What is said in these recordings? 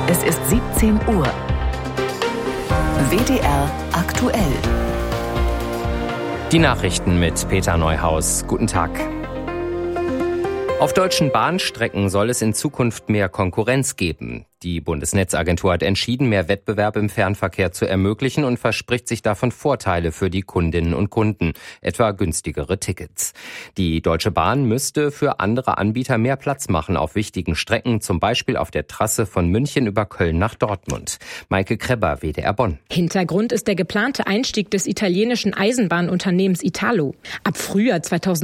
Es ist 17 Uhr. WDR aktuell. Die Nachrichten mit Peter Neuhaus. Guten Tag. Auf deutschen Bahnstrecken soll es in Zukunft mehr Konkurrenz geben. Die Bundesnetzagentur hat entschieden, mehr Wettbewerb im Fernverkehr zu ermöglichen und verspricht sich davon Vorteile für die Kundinnen und Kunden, etwa günstigere Tickets. Die Deutsche Bahn müsste für andere Anbieter mehr Platz machen auf wichtigen Strecken, zum Beispiel auf der Trasse von München über Köln nach Dortmund. Maike Krebber, WDR Bonn. Hintergrund ist der geplante Einstieg des italienischen Eisenbahnunternehmens Italo. Ab Frühjahr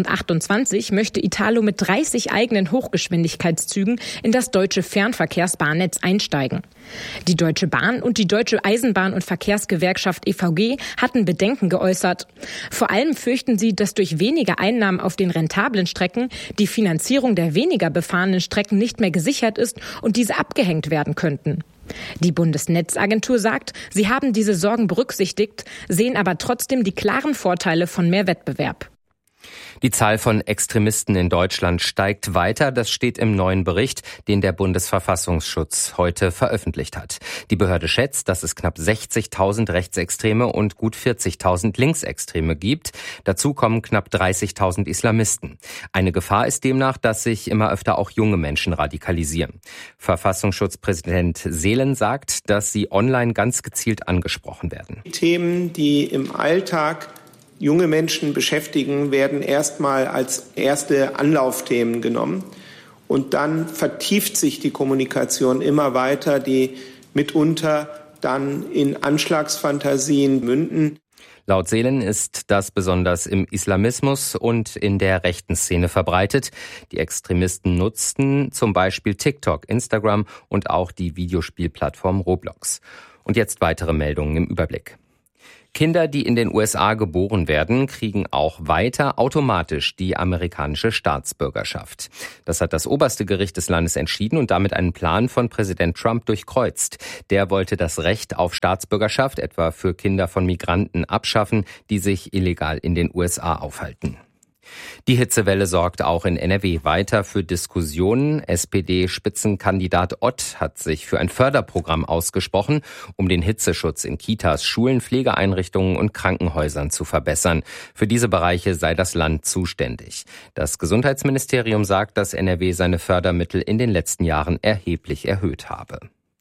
2028 möchte Italo mit 30 eigenen Hochgeschwindigkeitszügen in das deutsche Fernverkehrsbahnnetz einsteigen. Die Deutsche Bahn und die Deutsche Eisenbahn- und Verkehrsgewerkschaft EVG hatten Bedenken geäußert. Vor allem fürchten sie, dass durch weniger Einnahmen auf den rentablen Strecken die Finanzierung der weniger befahrenen Strecken nicht mehr gesichert ist und diese abgehängt werden könnten. Die Bundesnetzagentur sagt, sie haben diese Sorgen berücksichtigt, sehen aber trotzdem die klaren Vorteile von mehr Wettbewerb. Die Zahl von Extremisten in Deutschland steigt weiter. Das steht im neuen Bericht, den der Bundesverfassungsschutz heute veröffentlicht hat. Die Behörde schätzt, dass es knapp 60.000 Rechtsextreme und gut 40.000 Linksextreme gibt. Dazu kommen knapp 30.000 Islamisten. Eine Gefahr ist demnach, dass sich immer öfter auch junge Menschen radikalisieren. Verfassungsschutzpräsident Seelen sagt, dass sie online ganz gezielt angesprochen werden. Themen, die im Alltag junge Menschen beschäftigen, werden erstmal als erste Anlaufthemen genommen. Und dann vertieft sich die Kommunikation immer weiter, die mitunter dann in Anschlagsfantasien münden. Laut Seelen ist das besonders im Islamismus und in der rechten Szene verbreitet. Die Extremisten nutzten zum Beispiel TikTok, Instagram und auch die Videospielplattform Roblox. Und jetzt weitere Meldungen im Überblick. Kinder, die in den USA geboren werden, kriegen auch weiter automatisch die amerikanische Staatsbürgerschaft. Das hat das oberste Gericht des Landes entschieden und damit einen Plan von Präsident Trump durchkreuzt. Der wollte das Recht auf Staatsbürgerschaft etwa für Kinder von Migranten abschaffen, die sich illegal in den USA aufhalten. Die Hitzewelle sorgt auch in NRW weiter für Diskussionen. SPD-Spitzenkandidat Ott hat sich für ein Förderprogramm ausgesprochen, um den Hitzeschutz in Kitas, Schulen, Pflegeeinrichtungen und Krankenhäusern zu verbessern. Für diese Bereiche sei das Land zuständig. Das Gesundheitsministerium sagt, dass NRW seine Fördermittel in den letzten Jahren erheblich erhöht habe.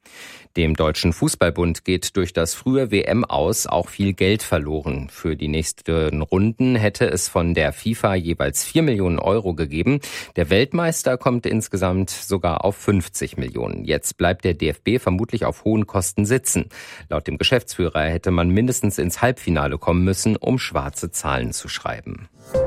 Dem Deutschen Fußballbund geht durch das frühe WM-Aus auch viel Geld verloren. Für die nächsten Runden hätte es von der FIFA jeweils 4 Millionen Euro gegeben. Der Weltmeister kommt insgesamt sogar auf 50 Millionen. Jetzt bleibt der DFB vermutlich auf hohen Kosten sitzen. Laut dem Geschäftsführer hätte man mindestens ins Halbfinale kommen müssen, um schwarze Zahlen zu schreiben.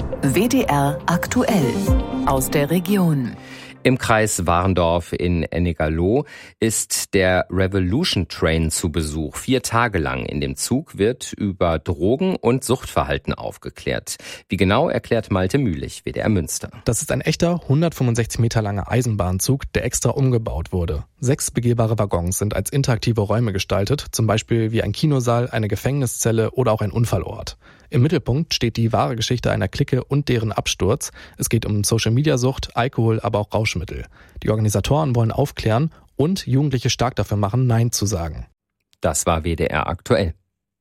WDR aktuell aus der Region. Im Kreis Warendorf in Ennigerloh ist der Revolution Train zu Besuch. 4 Tage lang. In dem Zug wird über Drogen- und Suchtverhalten aufgeklärt. Wie genau, erklärt Malte Mühlich, WDR Münster. Das ist ein echter 165 Meter langer Eisenbahnzug, der extra umgebaut wurde. 6 begehbare Waggons sind als interaktive Räume gestaltet, zum Beispiel wie ein Kinosaal, eine Gefängniszelle oder auch ein Unfallort. Im Mittelpunkt steht die wahre Geschichte einer Clique und deren Absturz. Es geht um Social-Media-Sucht, Alkohol, aber auch Rauschmittel. Die Organisatoren wollen aufklären und Jugendliche stark dafür machen, Nein zu sagen. Das war WDR aktuell.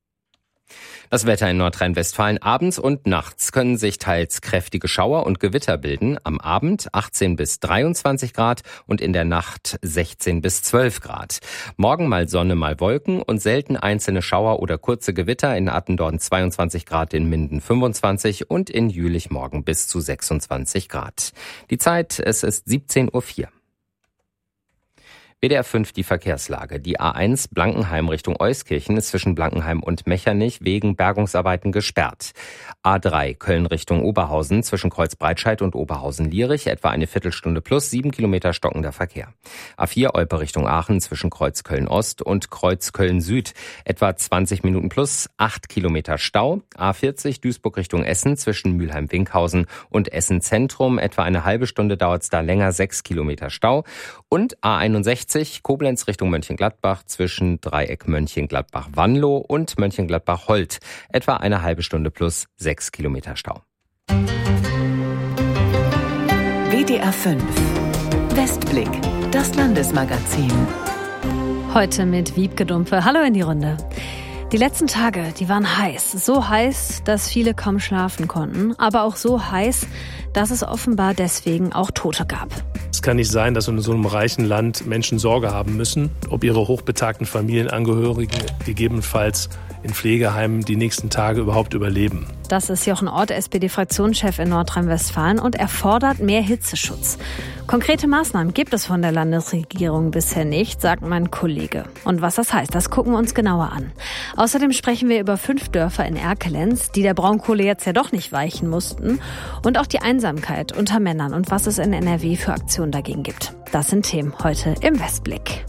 Das Wetter in Nordrhein-Westfalen: abends und nachts können sich teils kräftige Schauer und Gewitter bilden. Am Abend 18 bis 23 Grad und in der Nacht 16 bis 12 Grad. Morgen mal Sonne, mal Wolken und selten einzelne Schauer oder kurze Gewitter. In Attendorn 22 Grad, in Minden 25 und in Jülich morgen bis zu 26 Grad. Die Zeit, es ist 17:04 Uhr. WDR 5 die Verkehrslage. Die A1 Blankenheim Richtung Euskirchen ist zwischen Blankenheim und Mechernich wegen Bergungsarbeiten gesperrt. A3 Köln Richtung Oberhausen zwischen Kreuz Breitscheid und Oberhausen-Lierich etwa eine Viertelstunde plus 7 Kilometer stockender Verkehr. A4 Olpe Richtung Aachen zwischen Kreuz Köln Ost und Kreuz Köln Süd etwa 20 Minuten plus 8 Kilometer Stau. A40 Duisburg Richtung Essen zwischen Mülheim-Winkhausen und Essen Zentrum etwa eine halbe Stunde dauert es da länger, 6 Kilometer Stau. Und A61 Koblenz Richtung Mönchengladbach zwischen Dreieck Mönchengladbach-Wanlo und Mönchengladbach-Holt. Etwa eine halbe Stunde plus 6 Kilometer Stau. WDR 5 Westblick, das Landesmagazin. Heute mit Wiebke Dumpe. Hallo in die Runde. Die letzten Tage, die waren heiß. So heiß, dass viele kaum schlafen konnten. Aber auch so heiß, dass es offenbar deswegen auch Tote gab. Es kann nicht sein, dass in so einem reichen Land Menschen Sorge haben müssen, ob ihre hochbetagten Familienangehörigen gegebenenfalls in Pflegeheimen die nächsten Tage überhaupt überleben. Das ist Jochen Ott, SPD-Fraktionschef in Nordrhein-Westfalen, und er fordert mehr Hitzeschutz. Konkrete Maßnahmen gibt es von der Landesregierung bisher nicht, sagt mein Kollege. Und was das heißt, das gucken wir uns genauer an. Außerdem sprechen wir über 5 Dörfer in Erkelenz, die der Braunkohle jetzt ja doch nicht weichen mussten. Und auch die Einsamkeit unter Männern und was es in NRW für Aktionen dagegen gibt. Das sind Themen heute im Westblick.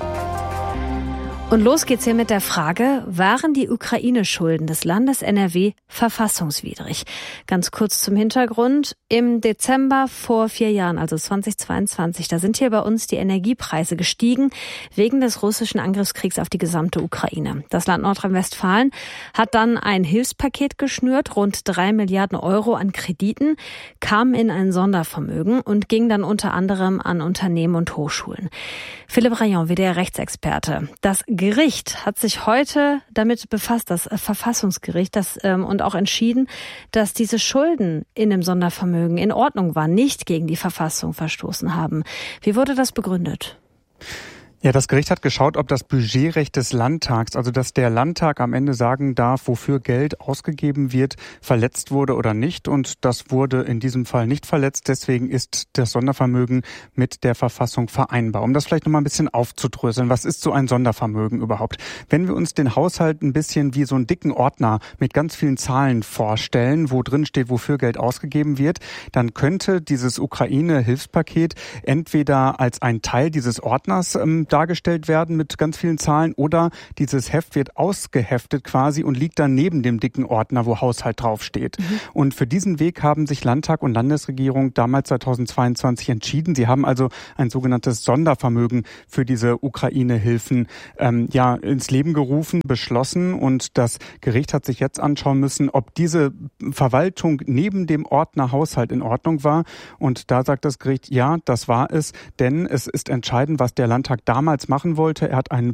Und los geht's hier mit der Frage, waren die Ukraine-Schulden des Landes NRW verfassungswidrig? Ganz kurz zum Hintergrund. Im Dezember vor 4 Jahren, also 2022, da sind hier bei uns die Energiepreise gestiegen wegen des russischen Angriffskriegs auf die gesamte Ukraine. Das Land Nordrhein-Westfalen hat dann ein Hilfspaket geschnürt, rund 3 Milliarden Euro an Krediten, kam in ein Sondervermögen und ging dann unter anderem an Unternehmen und Hochschulen. Philipp Rayon, WDR-Rechtsexperte. Das Gericht hat sich heute damit befasst, das Verfassungsgericht, und auch entschieden, dass diese Schulden in dem Sondervermögen in Ordnung waren, nicht gegen die Verfassung verstoßen haben. Wie wurde das begründet? Ja, das Gericht hat geschaut, ob das Budgetrecht des Landtags, also dass der Landtag am Ende sagen darf, wofür Geld ausgegeben wird, verletzt wurde oder nicht. Und das wurde in diesem Fall nicht verletzt. Deswegen ist das Sondervermögen mit der Verfassung vereinbar. Um das vielleicht noch mal ein bisschen aufzudröseln, was ist so ein Sondervermögen überhaupt? Wenn wir uns den Haushalt ein bisschen wie so einen dicken Ordner mit ganz vielen Zahlen vorstellen, wo drin steht, wofür Geld ausgegeben wird, dann könnte dieses Ukraine-Hilfspaket entweder als ein Teil dieses Ordners dargestellt werden mit ganz vielen Zahlen, oder dieses Heft wird ausgeheftet quasi und liegt dann neben dem dicken Ordner, wo Haushalt draufsteht. Und für diesen Weg haben sich Landtag und Landesregierung damals 2022 entschieden. Sie haben also ein sogenanntes Sondervermögen für diese Ukraine-Hilfen ins Leben gerufen, beschlossen, und das Gericht hat sich jetzt anschauen müssen, ob diese Verwaltung neben dem Ordner Haushalt in Ordnung war. Und da sagt das Gericht, ja, das war es, denn es ist entscheidend, was der Landtag damals machen wollte. Er hat einen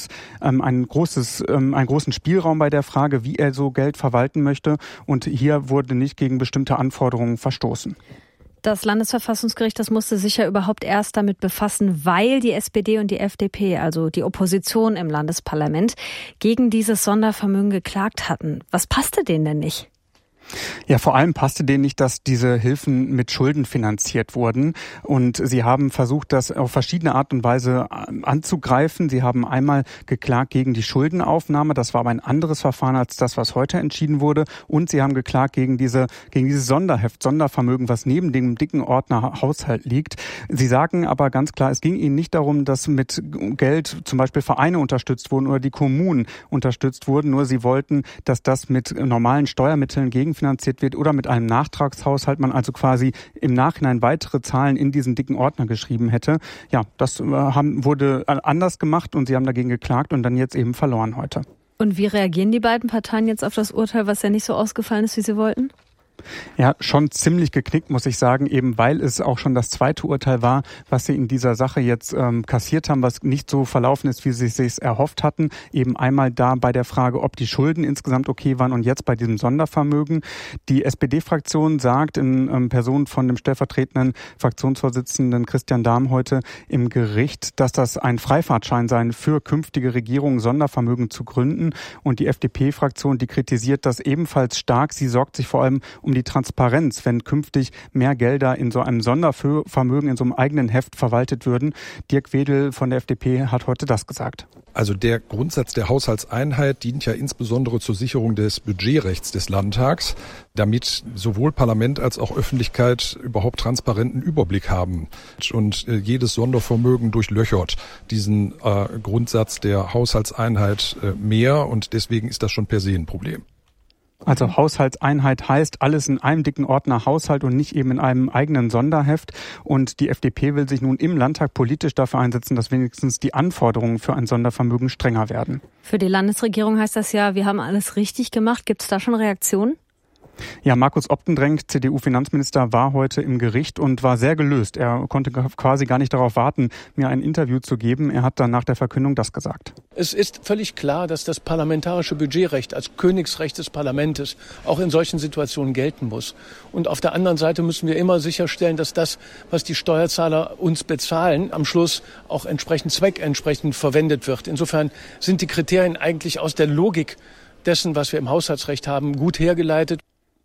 großen Spielraum bei der Frage, wie er so Geld verwalten möchte. Und hier wurde nicht gegen bestimmte Anforderungen verstoßen. Das Landesverfassungsgericht, das musste sich ja überhaupt erst damit befassen, weil die SPD und die FDP, also die Opposition im Landesparlament, gegen dieses Sondervermögen geklagt hatten. Was passte denen denn nicht? Ja, vor allem passte denen nicht, dass diese Hilfen mit Schulden finanziert wurden. Und sie haben versucht, das auf verschiedene Art und Weise anzugreifen. Sie haben einmal geklagt gegen die Schuldenaufnahme. Das war aber ein anderes Verfahren als das, was heute entschieden wurde. Und sie haben geklagt gegen dieses Sondervermögen, was neben dem dicken Ordner Haushalt liegt. Sie sagen aber ganz klar, es ging ihnen nicht darum, dass mit Geld zum Beispiel Vereine unterstützt wurden oder die Kommunen unterstützt wurden. Nur sie wollten, dass das mit normalen Steuermitteln gegenfinanziert wird oder mit einem Nachtragshaushalt, man also quasi im Nachhinein weitere Zahlen in diesen dicken Ordner geschrieben hätte. Ja, das wurde anders gemacht und sie haben dagegen geklagt und dann jetzt eben verloren heute. Und wie reagieren die beiden Parteien jetzt auf das Urteil, was ja nicht so ausgefallen ist, wie sie wollten? Ja, schon ziemlich geknickt, muss ich sagen, eben weil es auch schon das zweite Urteil war, was sie in dieser Sache jetzt kassiert haben, was nicht so verlaufen ist, wie sie es sich erhofft hatten. Eben einmal da bei der Frage, ob die Schulden insgesamt okay waren, und jetzt bei diesem Sondervermögen. Die SPD-Fraktion sagt in Person von dem stellvertretenden Fraktionsvorsitzenden Christian Dahm heute im Gericht, dass das ein Freifahrtschein sei, für künftige Regierungen Sondervermögen zu gründen. Und die FDP-Fraktion, die kritisiert das ebenfalls stark. Sie sorgt sich vor allem um die Transparenz, wenn künftig mehr Gelder in so einem Sondervermögen, in so einem eigenen Heft verwaltet würden. Dirk Wedel von der FDP hat heute das gesagt. Also der Grundsatz der Haushaltseinheit dient ja insbesondere zur Sicherung des Budgetrechts des Landtags, damit sowohl Parlament als auch Öffentlichkeit überhaupt transparenten Überblick haben. Und jedes Sondervermögen durchlöchert diesen Grundsatz der Haushaltseinheit mehr, und deswegen ist das schon per se ein Problem. Also Haushaltseinheit heißt alles in einem dicken Ordner Haushalt und nicht eben in einem eigenen Sonderheft. Und die FDP will sich nun im Landtag politisch dafür einsetzen, dass wenigstens die Anforderungen für ein Sondervermögen strenger werden. Für die Landesregierung heißt das ja, wir haben alles richtig gemacht. Gibt es da schon Reaktionen? Ja, Markus Optendrenk, CDU-Finanzminister, war heute im Gericht und war sehr gelöst. Er konnte quasi gar nicht darauf warten, mir ein Interview zu geben. Er hat dann nach der Verkündung das gesagt. Es ist völlig klar, dass das parlamentarische Budgetrecht als Königsrecht des Parlaments auch in solchen Situationen gelten muss. Und auf der anderen Seite müssen wir immer sicherstellen, dass das, was die Steuerzahler uns bezahlen, am Schluss auch zweckentsprechend verwendet wird. Insofern sind die Kriterien eigentlich aus der Logik dessen, was wir im Haushaltsrecht haben, gut hergeleitet.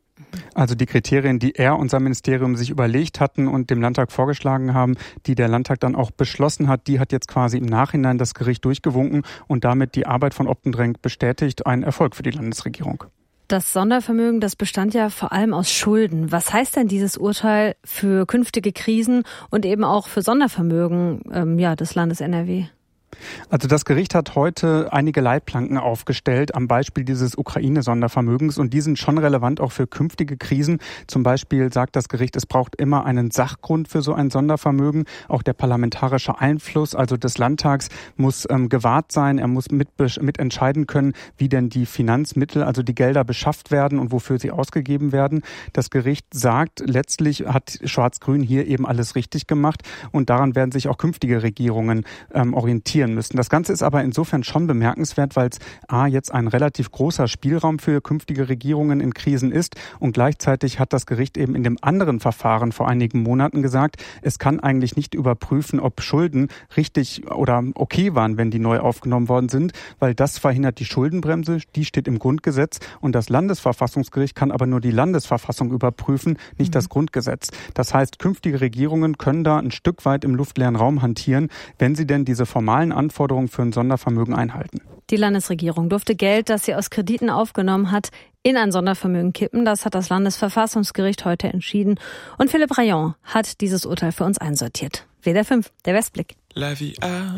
Also die Kriterien, die er und sein Ministerium sich überlegt hatten und dem Landtag vorgeschlagen haben, die der Landtag dann auch beschlossen hat, die hat jetzt quasi im Nachhinein das Gericht durchgewunken und damit die Arbeit von Optendrenk bestätigt. Ein Erfolg für die Landesregierung. Das Sondervermögen, das bestand ja vor allem aus Schulden. Was heißt denn dieses Urteil für künftige Krisen und eben auch für Sondervermögen des Landes NRW? Also das Gericht hat heute einige Leitplanken aufgestellt am Beispiel dieses Ukraine-Sondervermögens und die sind schon relevant auch für künftige Krisen. Zum Beispiel sagt das Gericht, es braucht immer einen Sachgrund für so ein Sondervermögen. Auch der parlamentarische Einfluss, also des Landtags, muss gewahrt sein. Er muss mitentscheiden können, wie denn die Finanzmittel, also die Gelder beschafft werden und wofür sie ausgegeben werden. Das Gericht sagt, letztlich hat Schwarz-Grün hier eben alles richtig gemacht und daran werden sich auch künftige Regierungen orientieren müssen. Das Ganze ist aber insofern schon bemerkenswert, weil es jetzt ein relativ großer Spielraum für künftige Regierungen in Krisen ist und gleichzeitig hat das Gericht eben in dem anderen Verfahren vor einigen Monaten gesagt, es kann eigentlich nicht überprüfen, ob Schulden richtig oder okay waren, wenn die neu aufgenommen worden sind, weil das verhindert die Schuldenbremse, die steht im Grundgesetz und das Landesverfassungsgericht kann aber nur die Landesverfassung überprüfen, nicht das Grundgesetz. Das heißt, künftige Regierungen können da ein Stück weit im luftleeren Raum hantieren, wenn sie denn diese formalen Anforderungen für ein Sondervermögen einhalten. Die Landesregierung durfte Geld, das sie aus Krediten aufgenommen hat, in ein Sondervermögen kippen. Das hat das Landesverfassungsgericht heute entschieden. Und Philipp Rayon hat dieses Urteil für uns einsortiert. WDR 5, der Westblick.